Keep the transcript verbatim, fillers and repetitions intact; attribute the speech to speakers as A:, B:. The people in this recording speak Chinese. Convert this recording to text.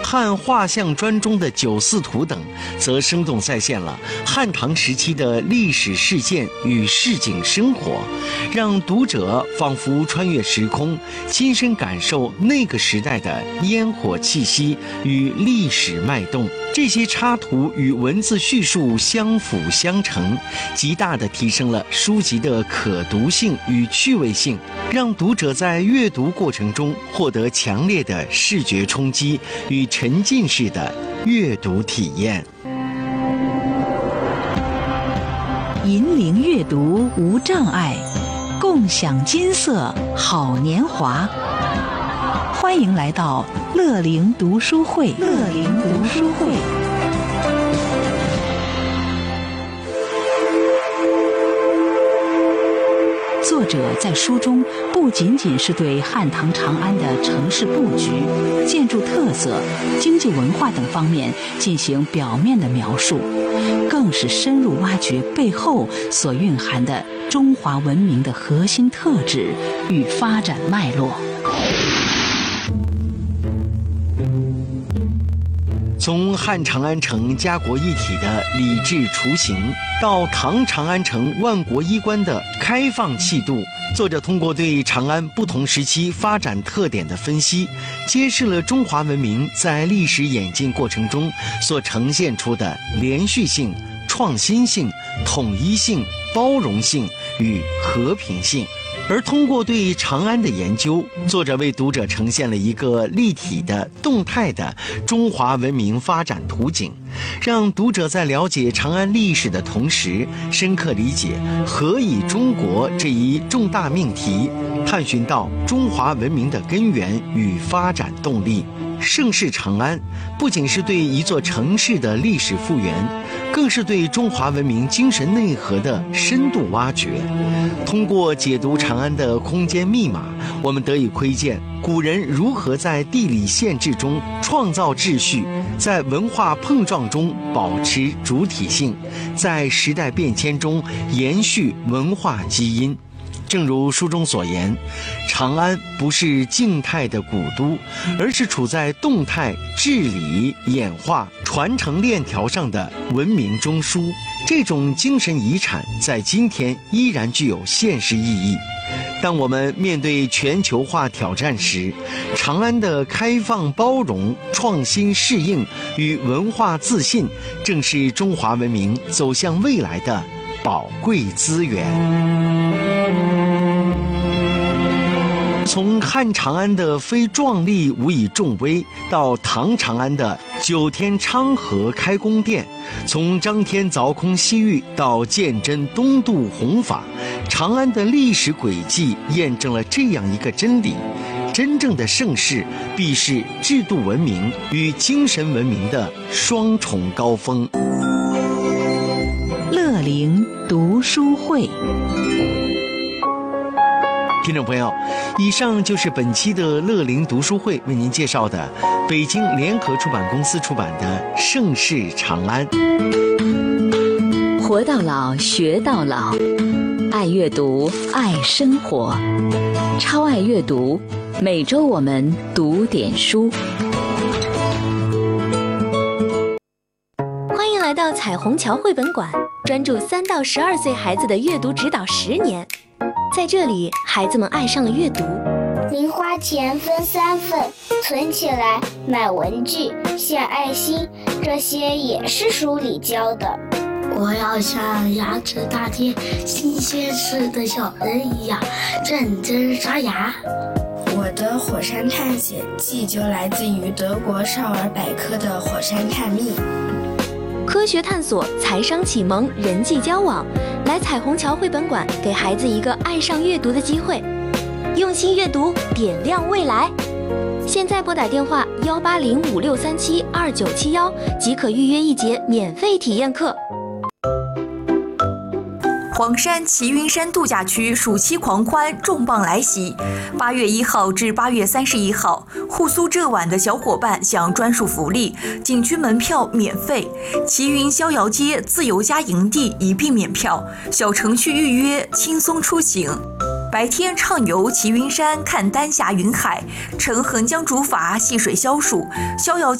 A: 汉画像专中的九四图等，则生动再现了汉唐时期的历史事件与市井生活，让读者仿佛穿越时空，亲身感受那个时代的烟火气息与历史脉动。这些插图与文字叙述相辅相成，极大地提升了书籍的可读性与趣味性，让读者在阅读过程中获得强烈的视觉冲击与沉浸式的阅读体验。
B: 引领阅读无障碍，共享金色好年华。欢迎来到乐龄读书会。乐龄读书会。作者在书中不仅仅是对汉唐长安的城市布局、建筑特色、经济文化等方面进行表面的描述，更是深入挖掘背后所蕴含的中华文明的核心特质与发展脉络。
A: 从汉长安城家国一体的礼制雏形，到唐长安城万国衣冠的开放气度，作者通过对长安不同时期发展特点的分析，揭示了中华文明在历史演进过程中所呈现出的连续性、创新性、统一性、包容性与和平性。而通过对长安的研究，作者为读者呈现了一个立体的、动态的中华文明发展图景，让读者在了解长安历史的同时，深刻理解何以中国这一重大命题，探寻到中华文明的根源与发展动力。盛世长安不仅是对一座城市的历史复原，更是对中华文明精神内核的深度挖掘。通过解读长安的空间密码，我们得以窥见古人如何在地理限制中创造秩序，在文化碰撞中保持主体性，在时代变迁中延续文化基因。正如书中所言，长安不是静态的古都，而是处在动态、治理、演化、传承链条上的文明中枢。这种精神遗产在今天依然具有现实意义。当我们面对全球化挑战时，长安的开放包容、创新适应与文化自信，正是中华文明走向未来的宝贵资源。从汉长安的非壮丽无以重威，到唐长安的九天昌河开宫殿，从张天凿空西域到鉴真东渡弘法，长安的历史轨迹验证了这样一个真理：真正的盛世必是制度文明与精神文明的双重高峰。
B: 乐龄读书会。
A: 听众朋友，以上就是本期的乐龄读书会为您介绍的北京联合出版公司出版的《盛世长安》。
C: 活到老，学到老，爱阅读，爱生活，超爱阅读。每周我们读点书。
D: 欢迎来到彩虹桥绘本馆，专注三到十二岁孩子的阅读指导十年。在这里，孩子们爱上了阅读。
E: 零花钱分三份，存起来买文具、献爱心，这些也是书里教的。
F: 我要像牙齿大街新鲜吃的小人一样认真刷牙。
G: 我的火山探险记就来自于德国少儿百科的火山探秘。
D: 科学探索、财商启蒙、人际交往，来彩虹桥绘本馆给孩子一个爱上阅读的机会。用心阅读，点亮未来。现在拨打电话幺八零五六三七二九七幺即可预约一节免费体验课。
H: 黄山齐云山度假区暑期狂欢重磅来袭，八月一号至八月三十一号，沪苏浙皖的小伙伴享专属福利，景区门票免费，齐云逍遥街自由家营地一并免票，小程序预约，轻松出行。白天畅游齐云山，看丹霞云海，乘横江竹筏戏水消暑，逍遥